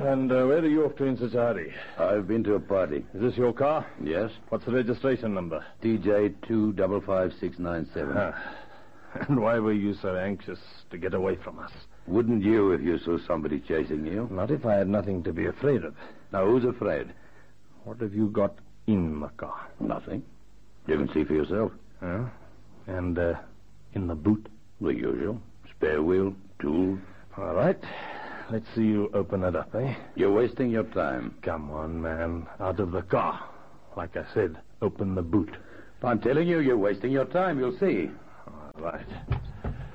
And where are you off to in such a hurry? I've been to a party. Is this your car? Yes. What's the registration number? DJ255697. And why were you so anxious to get away from us? Wouldn't you if you saw somebody chasing you? Not if I had nothing to be afraid of. Now, who's afraid? What have you got in the car? Nothing. You can see for yourself. Yeah? And in the boot? The usual. Spare wheel, tools. All right. Let's see you open it up, eh? You're wasting your time. Come on, man. Out of the car. Like I said, open the boot. I'm telling you, you're wasting your time. You'll see. All right.